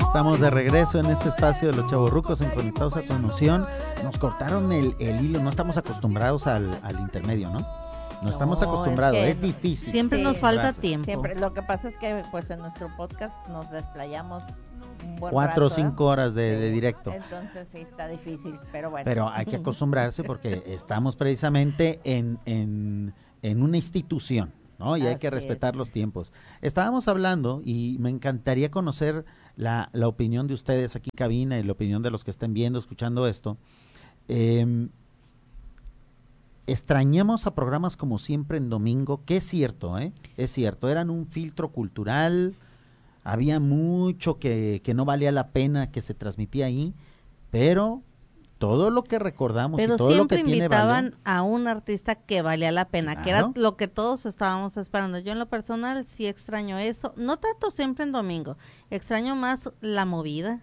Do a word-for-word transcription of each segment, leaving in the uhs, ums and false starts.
Estamos de regreso en este espacio de los chavorrucos en Conectados a tu Emoción. Nos cortaron el, el hilo, no estamos acostumbrados al, al intermedio, ¿no? No, no estamos acostumbrados, es, que es difícil. Siempre sí, nos falta tiempo. Siempre, lo que pasa es que pues en nuestro podcast nos desplayamos un buen Cuatro o rato, cinco ¿eh? horas de, sí, de directo. Entonces sí, está difícil, pero bueno. Pero hay que acostumbrarse porque estamos precisamente en, en, en una institución, ¿no? Y hay que respetar los tiempos. Estábamos hablando y me encantaría conocer la, la opinión de ustedes aquí en cabina y la opinión de los que estén viendo, escuchando esto. Eh, extrañamos a programas como Siempre en Domingo, que es cierto, ¿eh? Es cierto, eran un filtro cultural, había mucho que, que no valía la pena que se transmitía ahí, pero todo lo que recordamos pero y todo lo que siempre tiene invitaban valor, a un artista que valía la pena, claro, que era lo que todos estábamos esperando. Yo en lo personal sí extraño eso, no tanto Siempre en Domingo, extraño más La Movida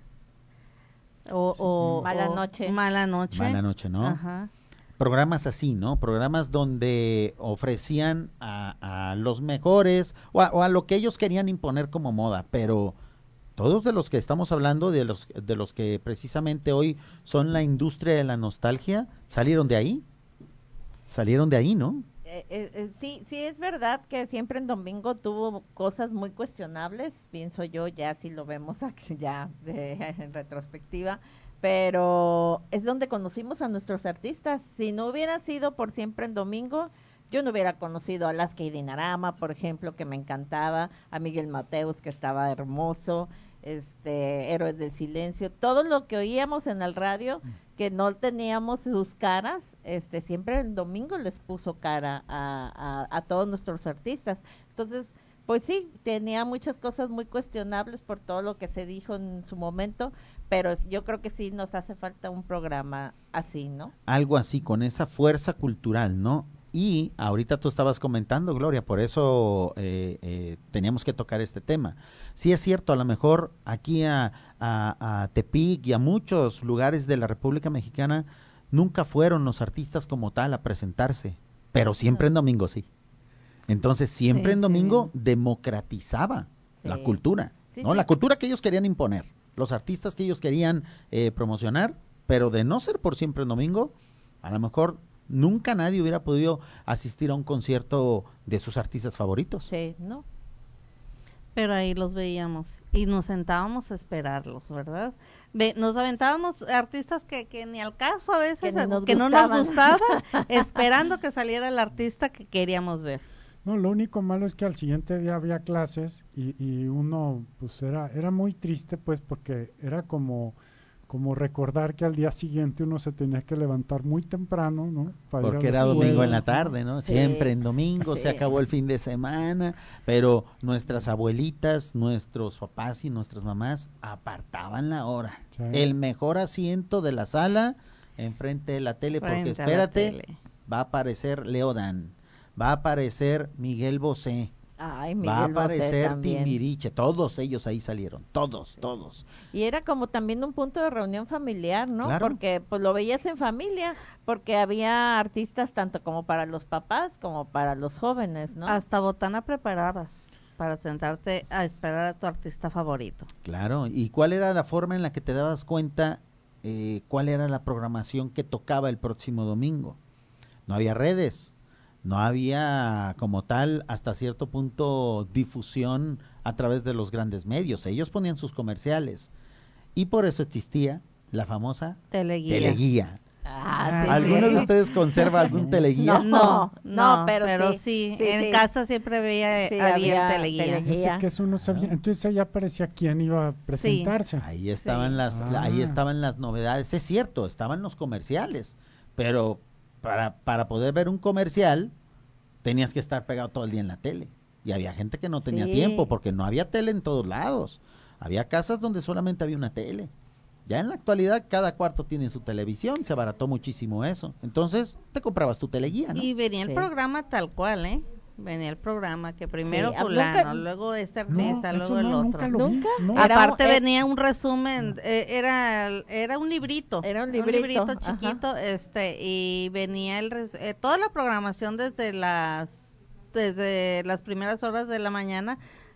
o, sí. o Mala o Noche. Mala Noche. Mala Noche, ¿no? Ajá. Programas así, ¿no? Programas donde ofrecían a, a los mejores o a, o a lo que ellos querían imponer como moda, pero todos de los que estamos hablando, de los de los que precisamente hoy son la industria de la nostalgia, salieron de ahí, salieron de ahí, ¿no? Eh, eh, eh, sí, sí es verdad que Siempre en Domingo tuvo cosas muy cuestionables, pienso yo, ya si lo vemos aquí, ya de, en retrospectiva, pero es donde conocimos a nuestros artistas. Si no hubiera sido por Siempre en Domingo, yo no hubiera conocido a Alaska y Dinarama, por ejemplo, que me encantaba, a Miguel Mateus, que estaba hermoso, este, Héroes del Silencio, todo lo que oíamos en el radio, que no teníamos sus caras, este, Siempre en Domingo les puso cara a, a, a todos nuestros artistas. Entonces, pues sí, tenía muchas cosas muy cuestionables por todo lo que se dijo en su momento, pero yo creo que sí nos hace falta un programa así, ¿no? Algo así, con esa fuerza cultural, ¿no? Y ahorita tú estabas comentando, Gloria, por eso eh, eh, teníamos que tocar este tema. Sí es cierto, a lo mejor aquí a, a, a Tepic y a muchos lugares de la República Mexicana nunca fueron los artistas como tal a presentarse, pero Siempre en Domingo sí. Entonces Siempre Sí, en sí. Domingo democratizaba Sí. la cultura, Sí, ¿no? sí. La cultura que ellos querían imponer, los artistas que ellos querían eh, promocionar, pero de no ser por Siempre en Domingo, a lo mejor nunca nadie hubiera podido asistir a un concierto de sus artistas favoritos. Sí, ¿no? Pero ahí los veíamos y nos sentábamos a esperarlos, ¿verdad? Ve, nos aventábamos artistas que, que ni al caso a veces, Que ni nos que no nos gustaban. gustaban, esperando que saliera el artista que queríamos ver. No, lo único malo es que al siguiente día había clases y, y uno, pues era, era muy triste, pues, porque era como, como recordar que al día siguiente uno se tenía que levantar muy temprano, ¿no? Para ir a Porque la era domingo escuela. en la tarde, ¿no? Sí. Siempre en domingo, Sí. se acabó el fin de semana, pero nuestras abuelitas, nuestros papás y nuestras mamás apartaban la hora. Sí. El mejor asiento de la sala enfrente de la tele, porque Frente a la espérate, tele. va a aparecer Leo Dan, va a aparecer Miguel Bosé, Ay, Miguel va a Bosé aparecer también. Timbiriche, todos ellos ahí salieron, todos, todos. Y era como también un punto de reunión familiar, ¿no? Claro. Porque pues lo veías en familia, porque había artistas tanto como para los papás como para los jóvenes, ¿no? Hasta botana preparabas para sentarte a esperar a tu artista favorito. Claro, ¿y cuál era la forma en la que te dabas cuenta eh, cuál era la programación que tocaba el próximo domingo? No había redes, no había como tal hasta cierto punto difusión a través de los grandes medios, ellos ponían sus comerciales y por eso existía la famosa Teleguía. teleguía. Ah, sí, ¿Alguno sí. de ustedes conserva algún teleguía? No. No, no, pero pero, sí, sí, sí, en sí. casa siempre veía, Sí, había, había teleguía. teleguía. Fíjate que eso no sabía. Entonces ya aparecía quién iba a presentarse. Ahí estaban Sí. las, la- ahí Ah. estaban las novedades, es cierto, estaban los comerciales, pero para, para poder ver un comercial tenías que estar pegado todo el día en la tele. Y había gente que no tenía Sí. tiempo porque no había tele en todos lados. Había casas donde solamente había una tele. Ya en la actualidad cada cuarto tiene su televisión, se abarató muchísimo eso. Entonces te comprabas tu teleguía, ¿no? Y venía el Sí. programa tal cual, ¿eh? Venía el programa que primero Sí, ah, fulano, nunca- luego este No, artista, eso luego el no, otro. nunca lo vi. ¿Nunca? No. Era- Aparte eh, venía un resumen, eh, era era un librito, Era un librito, ajá. chiquito, este y venía el res- eh, toda la programación desde las desde las primeras horas de la mañana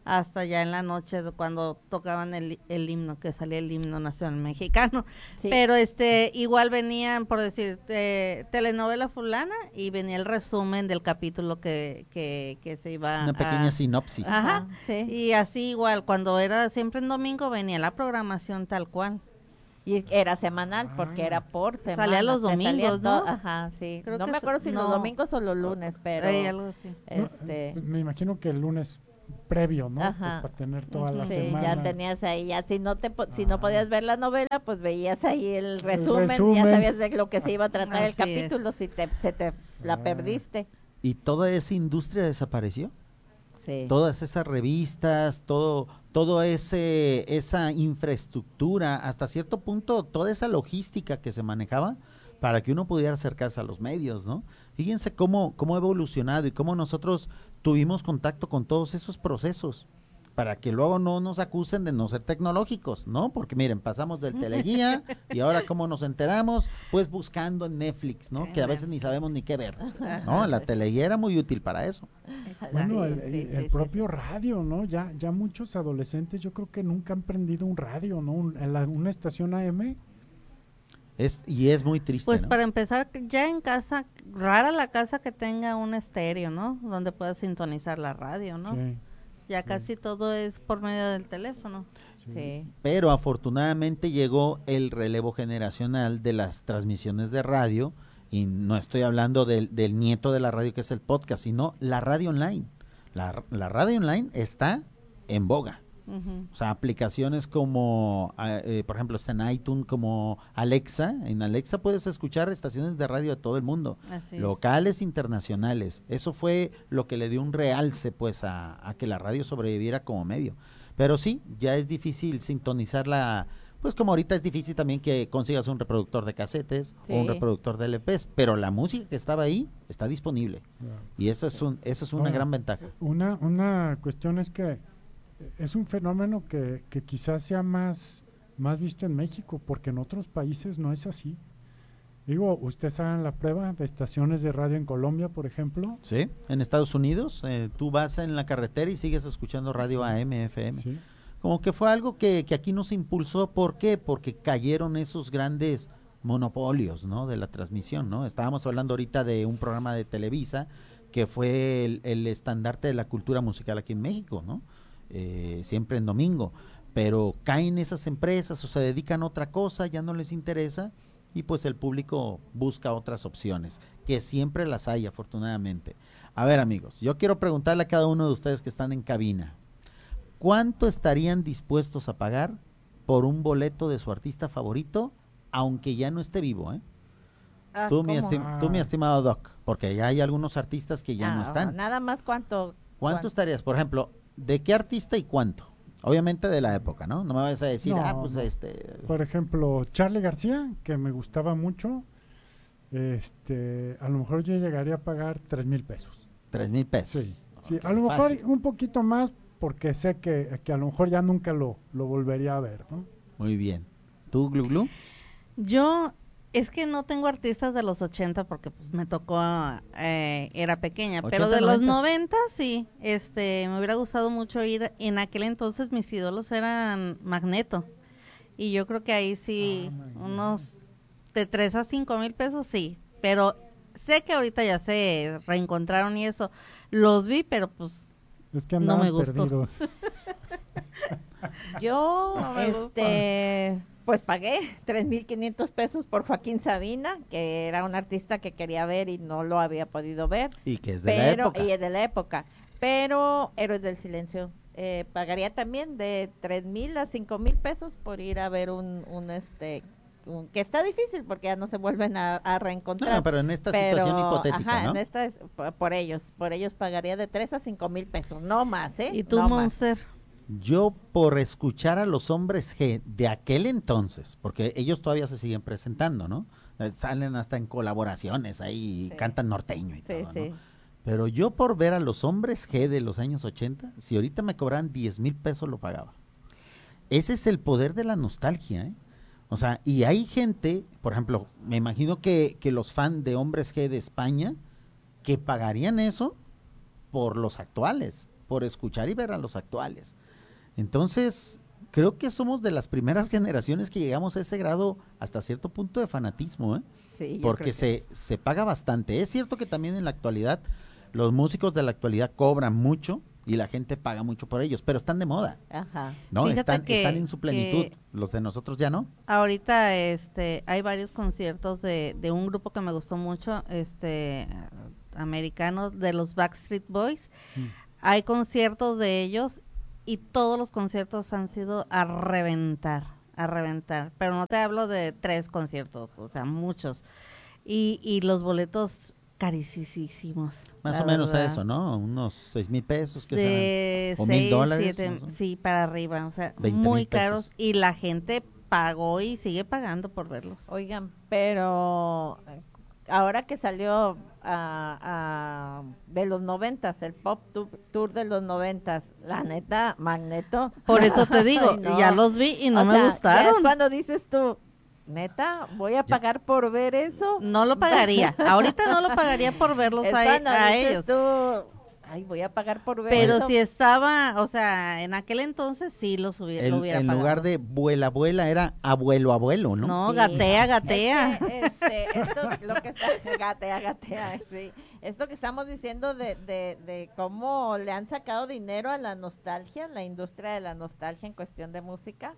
hasta ya en la noche de cuando tocaban el, el himno, que salía el himno nacional mexicano. Sí. Pero este igual venían, por decir, te- telenovela fulana, y venía el resumen del capítulo que, que, que se iba Una pequeña a... sinopsis. Ajá. Sí. Y así igual, cuando era siempre en domingo, venía la programación tal cual. Y era semanal porque era por semana. Salía los te salía domingos, to- ¿no? Ajá, sí. Creo no que me so- acuerdo si los no. domingos o los lunes, pero Ey, algo así. No, este eh, me imagino que el lunes previo, ¿no? Ajá. Pues para tener toda la Ujú. sí, semana. ya tenías ahí, ya si no te po- si no Ah. podías ver la novela, pues veías ahí el resumen, y ya resumen. sabías de lo que se iba a tratar el Así es. capítulo, si te se te la Ah. perdiste. ¿Y toda esa industria desapareció? Sí. Todas esas revistas, todo, todo ese, esa infraestructura, hasta cierto punto, toda esa logística que se manejaba para que uno pudiera acercarse a los medios, ¿no? Fíjense cómo, cómo ha evolucionado y cómo nosotros tuvimos contacto con todos esos procesos, para que luego no nos acusen de no ser tecnológicos, ¿no? Porque miren, pasamos del teleguía y ahora cómo nos enteramos, pues buscando en Netflix, ¿no? En Que a veces ni Netflix. sabemos ni qué ver, ¿no? La teleguía era muy útil para eso. Bueno, Sí, el, sí, el- sí, el sí, propio sí. radio, ¿no? Ya, ya muchos adolescentes yo creo que nunca han prendido un radio, ¿no? Un- en la- una estación A M. Es, y es muy triste, Pues ¿no? para empezar, ya en casa, rara la casa que tenga un estéreo, ¿no? Donde puedas sintonizar la radio, ¿no? Sí, Ya casi todo es por medio del teléfono. sí. Sí. Pero afortunadamente llegó el relevo generacional de las transmisiones de radio, y no estoy hablando del, del nieto de la radio que es el podcast, sino la radio online. La, la radio online está en boga. Ujú. O sea, aplicaciones como, ah, eh, por ejemplo, está en iTunes, como Alexa. En Alexa puedes escuchar estaciones de radio de todo el mundo, Así es. locales, internacionales. Eso fue lo que le dio un realce, pues, a, a que la radio sobreviviera como medio. Pero sí, ya es difícil sintonizarla, pues como ahorita es difícil también que consigas un reproductor de casetes o un Sí. reproductor de L Ps, pero la música que estaba ahí está disponible. Ya. Y eso es un, eso es una Ahora, gran ventaja. Una, una cuestión es que es un fenómeno que, que quizás sea más, más visto en México, porque en otros países no es así. Digo, ustedes hagan la prueba de estaciones de radio en Colombia, por ejemplo. Sí, en Estados Unidos, eh, tú vas en la carretera y sigues escuchando radio A M, F M. Sí. Como que fue algo que, que aquí nos impulsó. ¿Por qué? Porque cayeron esos grandes monopolios, ¿no? De la transmisión, ¿no? Estábamos hablando ahorita de un programa de Televisa que fue el, el estandarte de la cultura musical aquí en México, ¿no? Eh, siempre en domingo. Pero caen esas empresas o se dedican a otra cosa, ya no les interesa, y pues el público busca otras opciones, que siempre las hay, afortunadamente. A ver, amigos, yo quiero preguntarle a cada uno de ustedes que están en cabina, ¿cuánto estarían dispuestos a pagar por un boleto de su artista favorito, aunque ya no esté vivo, eh? Ah, Tú, mi ¿cómo? estim- tú, mi Ah. estimado Doc, porque ya hay algunos artistas que ya no Ah, están. Nada más cuánto. ¿Cuánto estarías? Por ejemplo, ¿de qué artista y cuánto? Obviamente de la época, ¿no? No me vas a decir, No, ah, pues no. este... Por ejemplo, Charlie García, que me gustaba mucho, este, a lo mejor yo llegaría a pagar tres mil pesos. Tres mil pesos. Sí, sí, Ok, a lo mejor fácil. un poquito más porque sé que, que a lo mejor ya nunca lo, lo volvería a ver, ¿no? Muy bien. ¿Tú, Glu Glu? Yo, es que no tengo artistas de los ochenta porque pues me tocó, eh, era pequeña, pero ochenta, de los noventa. noventa sí, este, me hubiera gustado mucho ir, en aquel entonces mis ídolos eran Magneto, y yo creo que ahí sí, Ah, Magneto. unos de tres a cinco mil pesos sí, pero sé que ahorita ya se reencontraron y eso, los vi, pero pues Es que No andaban me gustó. perdidos. Yo, No me este, pues pagué tres mil quinientos pesos por Joaquín Sabina, que era un artista que quería ver y no lo había podido ver. Y que es de la pero época. y es de la época. Pero Héroes del Silencio eh, pagaría también de tres mil a cinco mil pesos por ir a ver un, un este, un- que está difícil porque ya no se vuelven a, a reencontrar. No, pero en esta Pero, situación hipotética, ajá, ¿no? en esta es por, por ellos, por ellos pagaría de tres a cinco mil pesos, no más, ¿eh? ¿y tú, no más. Monster? Yo por escuchar a los hombres G de aquel entonces, porque ellos todavía se siguen presentando, ¿no? Eh, Salen hasta en colaboraciones ahí, y Sí. cantan norteño y Sí, todo, sí. ¿no? Pero yo por ver a los hombres G de los años ochenta, si ahorita me cobran diez mil pesos lo pagaba. Ese es el poder de la nostalgia, ¿eh? O sea, y hay gente, por ejemplo, me imagino que, que los fans de hombres G de España, que pagarían eso por los actuales. por escuchar y ver a los actuales. Entonces, creo que somos de las primeras generaciones que llegamos a ese grado hasta cierto punto de fanatismo, ¿eh? Sí, yo Porque creo se, se paga bastante. Es cierto que también en la actualidad, los músicos de la actualidad cobran mucho y la gente paga mucho por ellos, pero están de moda, que- Ajá. ¿no? Fíjate Están, que- están en su plenitud. que- Los de nosotros ya no. Ahorita este hay varios conciertos de, de un grupo que me gustó mucho, este americano, de los Backstreet Boys. Mm. Hay conciertos de ellos y todos los conciertos han sido a reventar, a reventar. Pero no te hablo de tres conciertos, o sea, muchos. Y, y los boletos carísimos. Más la o menos verdad. eso, ¿no? Unos seis mil pesos que De serán. O mil seis, dólares. siete, ¿no? sí, para arriba, o sea, veinte muy mil pesos. caros. Y la gente pagó y sigue pagando por verlos. Oigan, pero eh, ahora que salió ah, ah, de los noventas, el Pop tu- Tour de los noventas, la neta, Magneto. Por eso te digo, Ay, no. ya los vi y no O me sea, ya gustaron. es cuando dices tú, neta, voy a pagar por ver eso. No lo pagaría. Ahorita no lo pagaría por verlos Es a, cuando a dices ellos. tú, ay, voy a pagar por ver Pero eso. si estaba, o sea, en aquel entonces sí los hubiera, El- lo hubiera en pagado. lugar de vuela, abuela, era abuelo, abuelo, ¿no? No, Sí. gatea, gatea. Es que, este, esto, lo que está, gatea, gatea, sí. Esto que estamos diciendo de, de, de cómo le han sacado dinero a la nostalgia, la industria de la nostalgia en cuestión de música,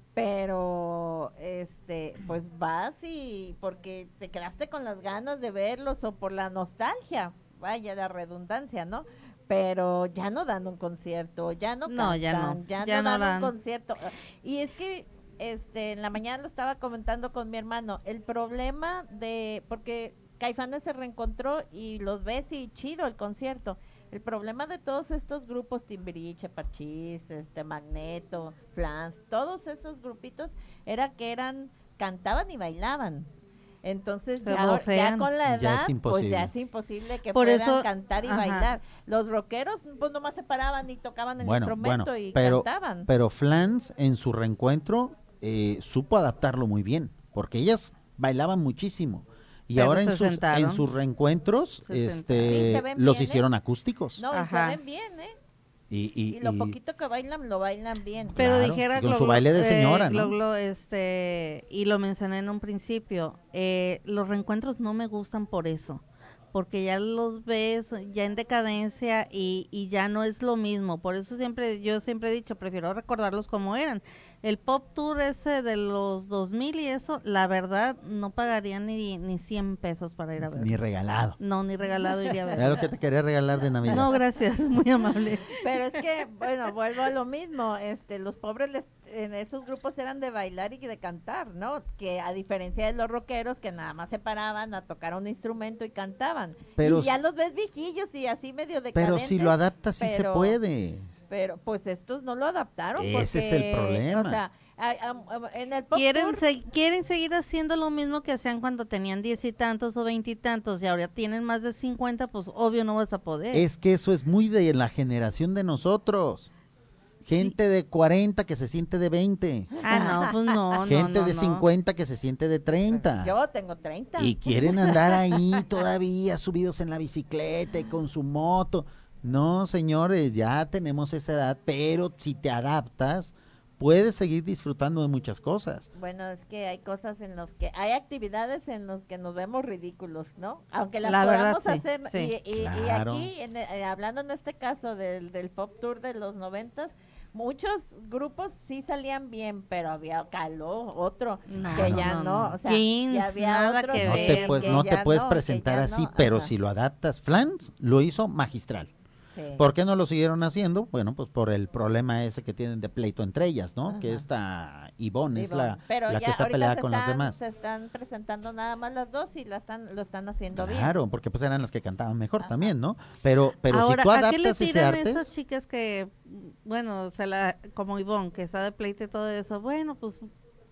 pero, este, pues vas y porque te quedaste con las ganas de verlos o por la nostalgia, vaya la redundancia, ¿no? Pero ya no dan un concierto, ya no No, ya cantan, no, ya, ya no no dan dan. un concierto. Y es que este en la mañana lo estaba comentando con mi hermano, el problema de porque Caifanes se reencontró y los ves y chido el concierto. El problema de todos estos grupos, Timbiriche, Parchís, este Magneto, Flans, todos esos grupitos era que eran cantaban y bailaban. Entonces Se ya, ya bofean. con la Ya es edad, pues imposible. ya es imposible que Por puedan eso- cantar y ajá. bailar. Los rockeros pues nomás se paraban y tocaban el Bueno, instrumento bueno, y pero, cantaban. pero Flans en su reencuentro eh, supo adaptarlo muy bien, porque ellas bailaban muchísimo. Y Pero ahora en se sus, sentaron. en sus reencuentros Se este, sentaron. Sí, se ven los bien, ¿eh? hicieron acústicos. No, y se Ajá. ven bien, ¿eh? Y, y- Y lo y- poquito que bailan, lo bailan bien. Pero Claro, dijera con Glo- su baile de eh, señora, Glo- ¿no? Glo, este, y lo mencioné en un principio, eh, los reencuentros no me gustan por eso, porque ya los ves ya en decadencia y, y ya no es lo mismo. Por eso siempre, yo siempre he dicho, prefiero recordarlos como eran. El Pop Tour ese de los dos mil y eso, la verdad, no pagaría ni, ni cien pesos para ir a ver. ni regalado. No, ni regalado iría a Era ver. lo que te quería regalar de Navidad. No, gracias, muy amable. Pero es que, bueno, vuelvo a lo mismo. Este, los pobres les- en esos grupos eran de bailar y de cantar, ¿no? Que a diferencia de los rockeros que nada más se paraban a tocar un instrumento y cantaban. Pero y ya s- los ves viejillos y así medio Pero decadentes. si lo adaptas sí se pero- puede. Pero pues estos no lo adaptaron. Ese es el porque, problema. O sea, a- a- a- en el Pop Quieren, Tour, se- quieren seguir haciendo lo mismo que hacían cuando tenían diez y tantos o veintitantos y, ahora tienen más de cincuenta, pues obvio no vas a poder. Es que eso es muy de la generación de nosotros. Gente de cuarenta que se siente de veinte. Ah, no, pues no, no, Gente no, de no. cincuenta que se siente de treinta. yo tengo treinta. Y quieren andar ahí todavía subidos en la bicicleta y con su moto. No, señores, ya tenemos esa edad, pero si te adaptas, puedes seguir disfrutando de muchas cosas. Bueno, es que hay cosas en los que, hay actividades en los que nos vemos ridículos, ¿no? Aunque las La verdad, podamos sí, hacer, sí. y, y- y Claro. aquí, en- eh, hablando en este caso del, del Pop Tour de los noventas, muchos grupos sí salían bien, pero había caló, otro, No, que no, ya no, no, no. o sea, Kings, ya había nada otros que No ver, te, que- puedes, que no ya te puedes no, que presentar ya así, no, pero ajá, si lo adaptas, Flans lo hizo magistral. sí. ¿Por qué no lo siguieron haciendo? Bueno, pues por el problema ese que tienen de pleito entre ellas, ¿no? Ajá. Que esta Ivonne es Ivonne. la, Pero la ya que está ahorita peleada se con las están- demás. se están presentando nada más las dos y la están, lo están haciendo bien. Claro, porque pues eran las que cantaban mejor Ajá. también, ¿no? Pero, pero Ahora, si tú ¿a qué le adaptas ese tiran arte, esas chicas que, bueno, se la, como Ivonne, que está de pleito y todo eso? Bueno, pues,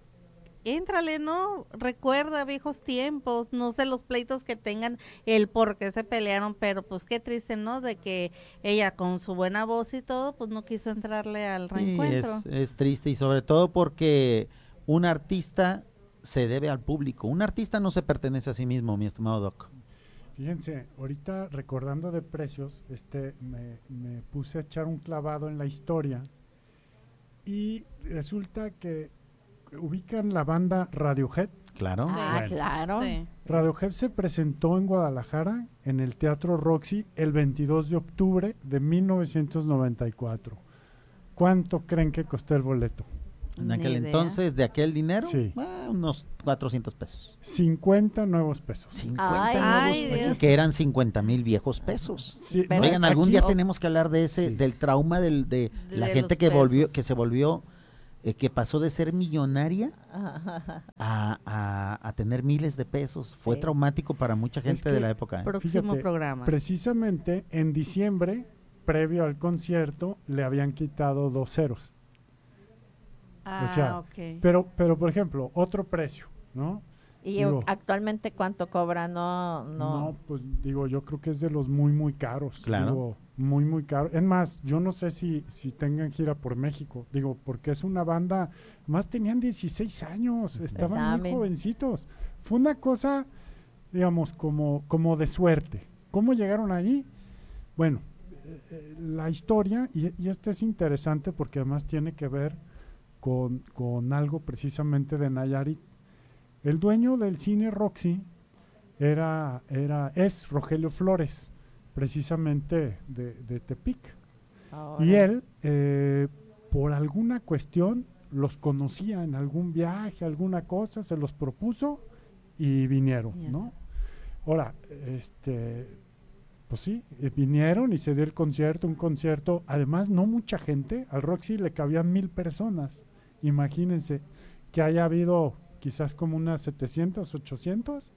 éntrale, ¿no? Recuerda viejos tiempos, no sé los pleitos que tengan, el por qué se pelearon, pero pues qué triste, ¿no? De que ella con su buena voz y todo, pues no quiso entrarle al sí, reencuentro. es, es triste y sobre todo porque un artista se debe al público. Un artista no se pertenece a sí mismo, mi estimado Doc. Fíjense, ahorita recordando de precios, este, me, me puse a echar un clavado en la historia y resulta que ubican la banda Radiohead. Claro. Ah, Bueno. claro. Sí. Radiohead se presentó en Guadalajara en el Teatro Roxy el veintidós de octubre de mil novecientos noventa y cuatro. ¿Cuánto creen que costó el boleto? En aquel Ni idea. entonces, de aquel dinero, Sí. ah, unos cuatrocientos pesos. cincuenta nuevos pesos. cincuenta Ay, nuevos ay, pesos, Dios. que eran cincuenta mil viejos pesos. Sí, Pero Oigan, algún aquí- día tenemos que hablar de ese, Sí. del trauma del, de, De la los gente que volvió, pesos. que se volvió, eh, que pasó de ser millonaria Ajá. a, a, a tener miles de pesos. Fue Sí. traumático para mucha gente que de la época. ¿eh? Próximo Fíjate, programa. Precisamente en diciembre, previo al concierto, le habían quitado dos ceros. Ah, o sea, ok. Pero, pero por ejemplo, otro precio, ¿no? Y Digo, actualmente cuánto cobra, no, no. No, pues digo, yo creo que es de los muy, muy caros. Claro. Digo, muy, muy caros. Es más, yo no sé si, si tengan gira por México. Digo, porque es una banda, más tenían dieciséis años, estaban Estaban muy bien. jovencitos. Fue una cosa, digamos, como, como de suerte. ¿Cómo llegaron ahí? Bueno, eh, eh, la historia, y, y esto es interesante porque además tiene que ver con, con algo precisamente de Nayarit. El dueño del cine Roxy era, era, es Rogelio Flores, precisamente de, de Tepic. Ahora. Y él, eh, por alguna cuestión, los conocía en algún viaje, alguna cosa, se los propuso y vinieron, Ya ¿no? sé. Ahora, este, pues sí, eh, vinieron y se dio el concierto, un concierto, además no mucha gente, al Roxy le cabían mil personas. Imagínense que haya habido quizás como unas setecientas, ochocientas.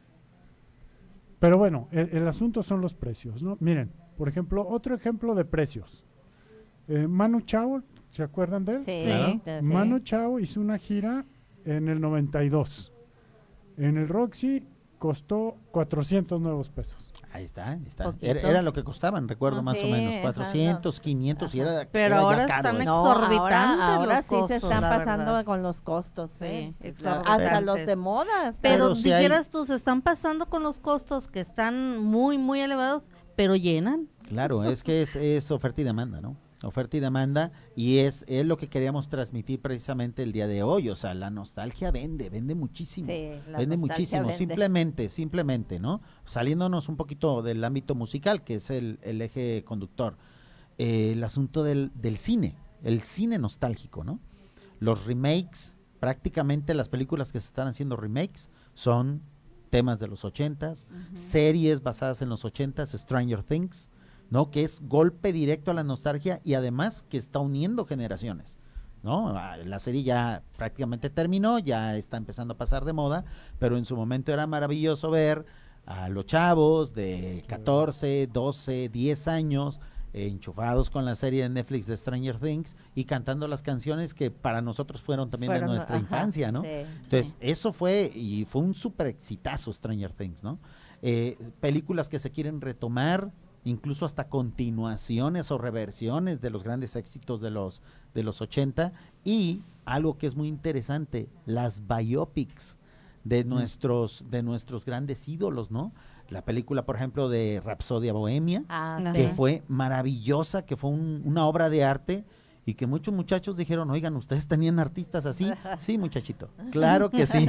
Pero bueno, el, el asunto son los precios, ¿no? Miren, por ejemplo, otro ejemplo de precios. Eh, Manu Chao, ¿se acuerdan de él? Sí, Claro. te- sí. Manu Chao hizo una gira en el noventa y dos. En el Roxy costó cuatrocientos nuevos pesos. Ahí está, ahí está. Poquito. Era, era lo que costaban, recuerdo Ah, más sí, o menos, ajá, cuatrocientos, quinientos, y Ajá. era, Pero era ya ahora caro están eso. No, exorbitantes ahora, ahora los sí costos, se están la pasando verdad. con los costos, Sí, ¿eh? exorbitantes. Hasta los de moda. Pero, Pero si hay- dijeras tú, se están pasando con los costos que están muy, muy elevados, pero llenan. Claro, es que es, es oferta y demanda, ¿no? Oferta y demanda, y es, es lo que queríamos transmitir precisamente el día de hoy. O sea, la nostalgia vende, vende muchísimo. Sí, la Vende nostalgia muchísimo, vende. simplemente, simplemente, ¿no? Saliéndonos un poquito del ámbito musical, que es el, el eje conductor. Eh, el asunto del, del cine, el cine nostálgico, ¿no? Los remakes, prácticamente las películas que se están haciendo remakes son temas de los ochentas, series basadas en los ochentas, Stranger Things, ¿no? Que es golpe directo a la nostalgia y además que está uniendo generaciones, ¿no? Ah, la serie ya prácticamente terminó, ya está empezando a pasar de moda, pero en su momento era maravilloso ver a los chavos de catorce, doce, diez años eh, enchufados con la serie de Netflix de Stranger Things y cantando las canciones que para nosotros fueron también Fueron- de nuestra ajá, infancia, ¿no? sí. Entonces, eso fue, y fue un súper exitazo Stranger Things, ¿no? Eh, películas que se quieren retomar, incluso hasta continuaciones o reversiones de los grandes éxitos de los de los ochenta, y algo que es muy interesante, las biopics de nuestros de nuestros grandes ídolos, ¿no? La película, por ejemplo, de Rapsodia Bohemia, Ah, Ajá. que sí. fue maravillosa, que fue un- una obra de arte y que muchos muchachos dijeron, oigan, ¿ustedes tenían artistas así? Sí, muchachito, claro que sí.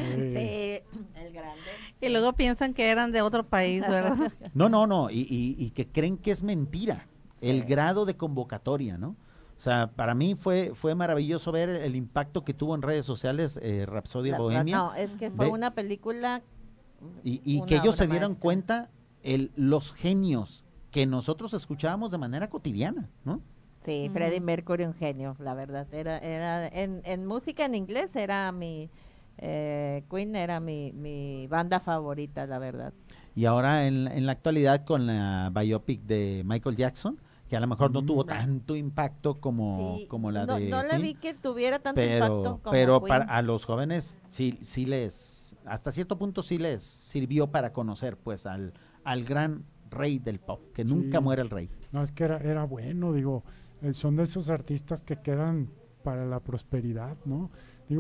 Sí, el grande. Y luego piensan que eran de otro país, ¿verdad? No, no, no, y, y- y que creen que es mentira el Sí. grado de convocatoria, ¿no? O sea, para mí fue fue maravilloso ver el impacto que tuvo en redes sociales eh, Rapsodia La- Bohemia, No, es que fue Ve- una película. y, y una que ellos se obra dieron maestra. cuenta el, los genios que nosotros escuchábamos de manera cotidiana, ¿no? Sí, Ujú. Freddie Mercury, un genio, la verdad. Era, era en, en música en inglés era mi eh, Queen era mi, mi banda favorita, la verdad. Y ahora en, en la actualidad con la biopic de Michael Jackson, que a lo mejor no Mm. tuvo tanto impacto como, Sí, como la no, de no la Queen, vi que tuviera tanto pero, impacto como pero Queen. para a los jóvenes sí, sí les, hasta cierto punto sí les sirvió para conocer pues al, al gran rey del pop, que nunca Sí. muere el rey. No, es que era, era bueno, digo, eh, son de esos artistas que quedan para la prosperidad, ¿no? Digo,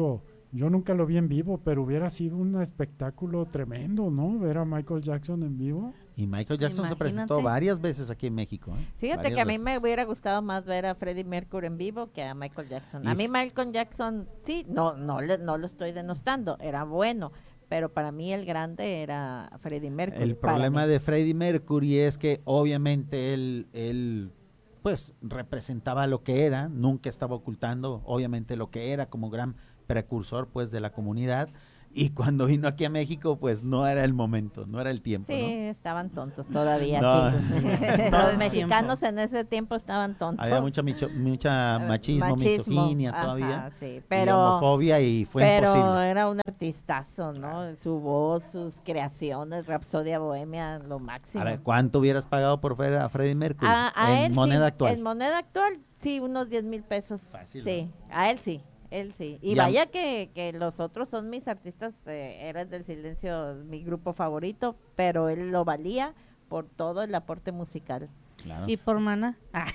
yo nunca lo vi en vivo, pero hubiera sido un espectáculo tremendo, ¿no? Ver a Michael Jackson en vivo. Y Michael Jackson se presentó Imagínate. varias veces aquí en México. ¿eh? Fíjate Varias que a mí me veces. hubiera gustado más ver a Freddie Mercury en vivo que a Michael Jackson. A Y mí f- Michael Jackson, sí, no, no, le- no lo estoy denostando, era bueno, pero para mí el grande era Freddie Mercury. El para problema mí. de Freddie Mercury es que obviamente él, él pues representaba lo que era, nunca estaba ocultando obviamente lo que era como gran precursor pues de la comunidad, y cuando vino aquí a México pues no era el momento, no era el tiempo, Sí, ¿no? estaban tontos todavía, No. sí. Todo Los es mexicanos tiempo. en ese tiempo estaban tontos. Había mucha micho- mucha Eh, machismo, misoginia todavía, ajá, sí, y pero, homofobia, y fue pero imposible. era un artistazo, ¿no? Su voz, sus creaciones, Rapsodia Bohemia, lo máximo. A ver, ¿cuánto hubieras pagado por ver a Freddie Mercury A, a en él moneda sí, actual? en moneda actual, sí, unos diez mil pesos. Fácil, Sí, a él sí, él sí. Y Ya. vaya que, que los otros son mis artistas, eh, Héroes del Silencio, mi grupo favorito, pero él lo valía por todo el aporte musical. Claro. Y por Maná.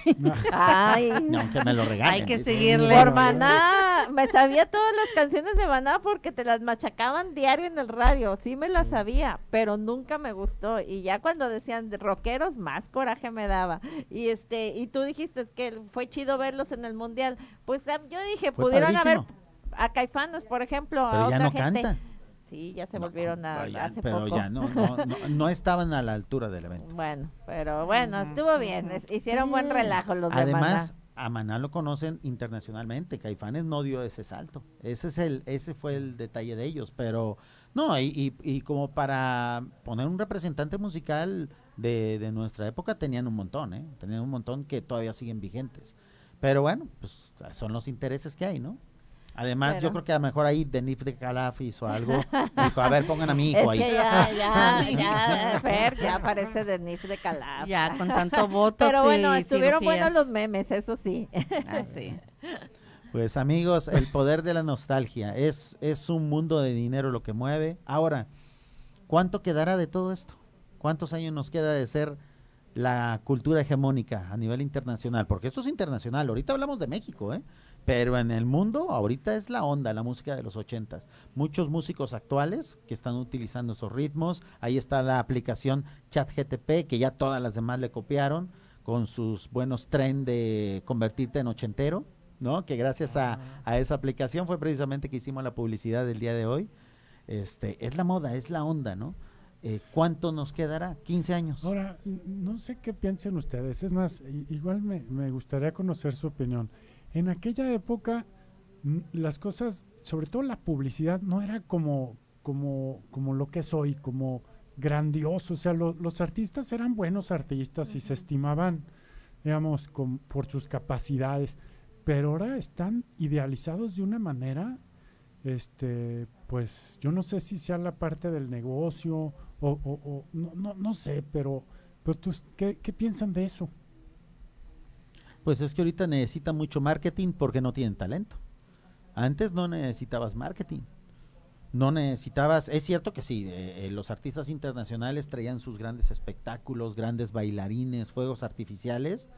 Ay, No, aunque me lo regalen. Hay que dice. seguirle. por Maná, me sabía todas las canciones de Maná porque te las machacaban diario en el radio, sí me las sabía, pero nunca me gustó, y ya cuando decían de rockeros, más coraje me daba. Y este, y tú dijiste que fue chido verlos en el mundial, pues ah, yo dije, Fue pudieron haber padrísimo. a Caifanes, por ejemplo, a Pero ya otra no gente. canta. Sí, ya se No, volvieron a pero ya, hace pero poco. ya no, no, no, no estaban a la altura del evento. Bueno, pero bueno, estuvo bien, es- hicieron buen relajo los de Además, Maná. a Maná lo conocen internacionalmente. Caifanes no dio ese salto. Ese es el, ese fue el detalle de ellos. Pero no, y, y, y como para poner un representante musical de, de nuestra época, tenían un montón, ¿eh? Tenían un montón que todavía siguen vigentes. Pero bueno, pues son los intereses que hay, ¿no? Además, Pero- yo creo que a lo mejor ahí Denif de Calaf hizo algo. Dijo, a ver, pongan a mi hijo Es ahí. que ya, ya, ya, Fer, ya parece de Nif de Calaf. Ya, con tanto voto. Pero bueno, estuvieron buenos los memes, eso sí. Ah, sí. Pues amigos, el poder de la nostalgia es, es un mundo de dinero lo que mueve. Ahora, ¿cuánto quedará de todo esto? ¿Cuántos años nos queda de ser la cultura hegemónica a nivel internacional? Porque esto es internacional, ahorita hablamos de México, ¿eh? Pero en el mundo ahorita es la onda, la música de los ochentas. Muchos músicos actuales que están utilizando esos ritmos. Ahí está la aplicación ChatGTP, que ya todas las demás le copiaron, con sus buenos trend de convertirte en ochentero, ¿no? Que gracias a, a esa aplicación fue precisamente que hicimos la publicidad del día de hoy. Este, es la moda, es la onda, ¿no? Eh, ¿Cuánto nos quedará? quince años. Ahora, n- no sé qué piensen ustedes, es más, i- igual me, me gustaría conocer su opinión. En aquella época, n- las cosas, sobre todo la publicidad, no era como, como, como lo que es hoy, como grandioso. O sea, lo- los artistas eran buenos artistas y se estimaban, digamos, con- por sus capacidades, pero ahora están idealizados de una manera, este, pues yo no sé si sea la parte del negocio o, o- o- no, no, no sé, pero, pero tú, ¿qué, qué piensan de eso? Pues es que ahorita necesitan mucho marketing porque no tienen talento. Antes no necesitabas marketing. No necesitabas, es cierto que sí, eh, eh, los artistas internacionales traían sus grandes espectáculos, grandes bailarines, fuegos artificiales,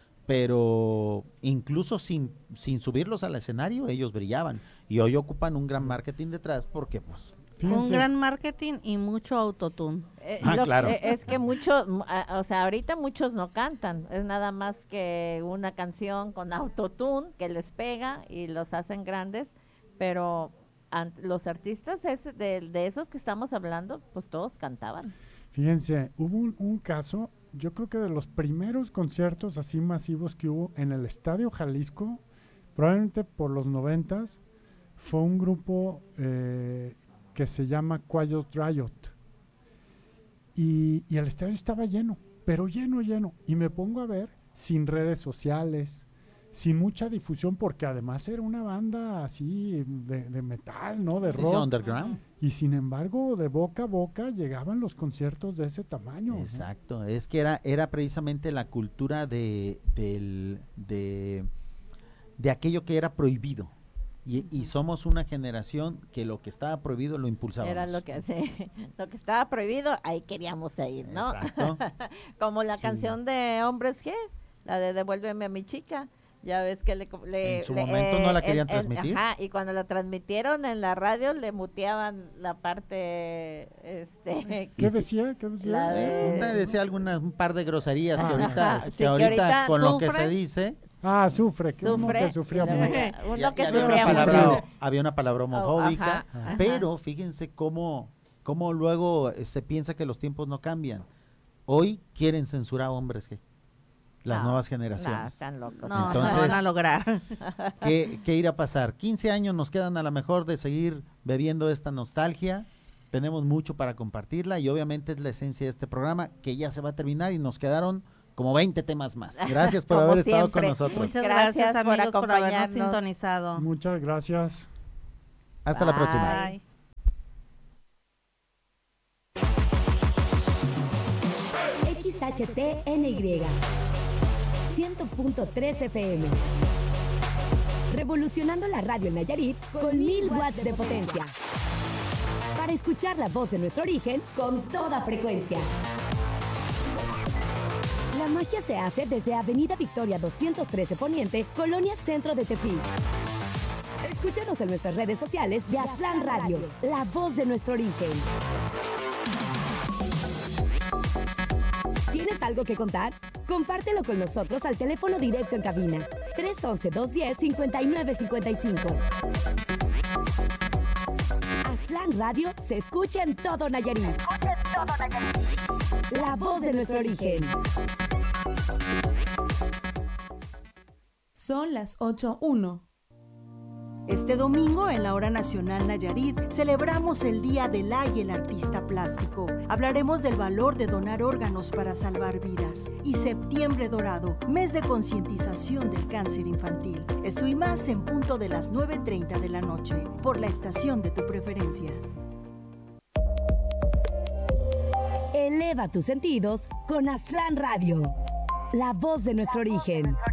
pero incluso sin, sin subirlos al escenario, ellos brillaban. Y hoy ocupan un gran marketing detrás porque, pues, Un Fíjense, gran marketing y mucho autotune. Eh, Ah, lo- claro. eh, es que muchos, m- a- o sea, ahorita muchos no cantan, es nada más que una canción con autotune que les pega y los hacen grandes, pero ant- los artistas es de, de esos que estamos hablando, pues todos cantaban. fíjense, hubo un, un caso, yo creo que de los primeros conciertos así masivos que hubo en el Estadio Jalisco, probablemente por los noventas, fue un grupo eh, que se llama Quiet Riot. Y, y el estadio estaba lleno, pero lleno, lleno. Y me pongo a ver, sin redes sociales, sin mucha difusión, porque además era una banda así de, de metal, ¿no? De sí, sí, rock. underground. Y sin embargo, de boca a boca llegaban los conciertos de ese tamaño. ¿no? Exacto, es que era, era precisamente la cultura de, del, de, de aquello que era prohibido. Y, y somos una generación que lo que estaba prohibido lo impulsábamos. Era lo que sí, lo que estaba prohibido, ahí queríamos ir, ¿no? Exacto. Como la Sí. canción de Hombres G, la de Devuélveme a mi chica, Ya ves que le... le En su le, momento no la querían en- en- transmitir. Ajá, y cuando la transmitieron en la radio le muteaban la parte, este... ¿Qué decía? ¿Qué decía? La de- Una decía algunas, un par de groserías que Ah. ahorita, Ajá, sí, que que ahorita ahorita con lo que sufre. se dice, Ah, sufre, que uno Sufre, que sufría y luego mucho. ya- uno ya- que ya había, sufría una mucho. palabra, había una palabra homofóbica, Oh, ajá, ajá. pero fíjense cómo, cómo luego eh, se piensa que los tiempos no cambian. Hoy quieren censurar a hombres que las No, nuevas no, generaciones. están locos. No, Entonces- no van a lograr. ¿Qué, qué irá a pasar? quince años nos quedan a lo mejor de seguir bebiendo esta nostalgia. Tenemos mucho para compartirla y obviamente es la esencia de este programa que ya se va a terminar y nos quedaron como veinte temas más. Gracias por Como haber estado con siempre. nosotros. Muchas Gracias gracias, por amigos, por, habernos acompañarnos. sintonizado. Muchas gracias. Hasta la Bye. próxima. Bye. X H T N Y cien punto tres F M. Revolucionando la radio en Nayarit con mil watts de potencia. Para escuchar la voz de nuestro origen con toda frecuencia. La magia se hace desde Avenida Victoria doscientos trece Poniente, Colonia Centro de Tepic. Escúchanos en nuestras redes sociales de Aztlán Radio, la voz de nuestro origen. ¿Tienes algo que contar? Compártelo con nosotros al teléfono directo en cabina tres once, dos diez, cincuenta y nueve cincuenta y cinco. Aztlán Radio se escucha en todo Nayarit. La voz de nuestro origen. Son las ocho uno. Este domingo, en la Hora Nacional Nayarit, celebramos el Día del Ay y el Artista Plástico. Hablaremos del valor de donar órganos para salvar vidas. Y Septiembre Dorado, mes de concientización del cáncer infantil. Esto y más en punto de las nueve treinta de la noche, por la estación de tu preferencia. Eleva tus sentidos con Aztlán Radio, la voz de nuestro origen.